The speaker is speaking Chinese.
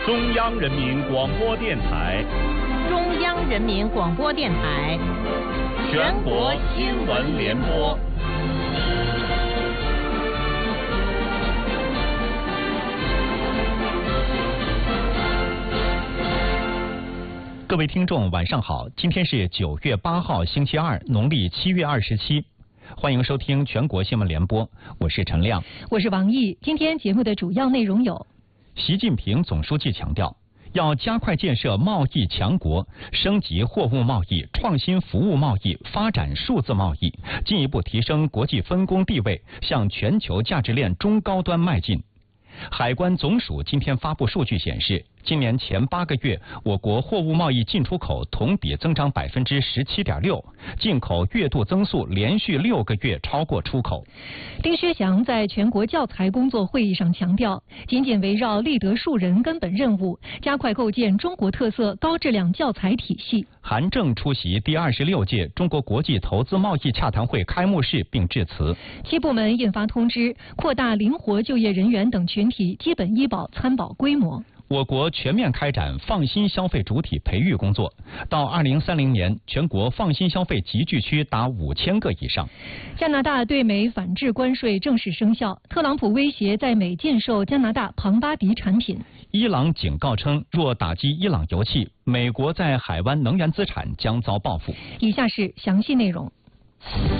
中央人民广播电台， 中央人民广播电台， 全国新闻联播。 各位听众，晚上好！今天是9月8号，星期二，农历7月27。欢迎收听全国新闻联播，我是陈亮， 我是王毅。今天节目的主要内容有： 习近平总书记强调，要加快建设贸易强国，升级货物贸易、创新服务贸易，发展数字贸易，进一步提升国际分工地位，向全球价值链中高端迈进。海关总署今天发布数据显示，今年前8个月，我国货物贸易进出口同比增长17.6%，进口月度增速连续6个月超过出口。 丁薛祥在全国教材工作会议上强调，紧紧围绕立德树人根本任务，加快构建中国特色高质量教材体系。 韩正出席第26届中国国际投资贸易洽谈会开幕式并致辞。 7部门印发通知，扩大灵活就业人员等群体基本医保参保规模。 我国全面开展放心消费主体培育工作，到2030年，全国放心消费集聚区达5000个以上。 加拿大对美反制关税正式生效，特朗普威胁在美禁售加拿大庞巴迪产品。 伊朗警告称，若打击伊朗油气，美国在海湾能源资产将遭报复。 以下是详细内容。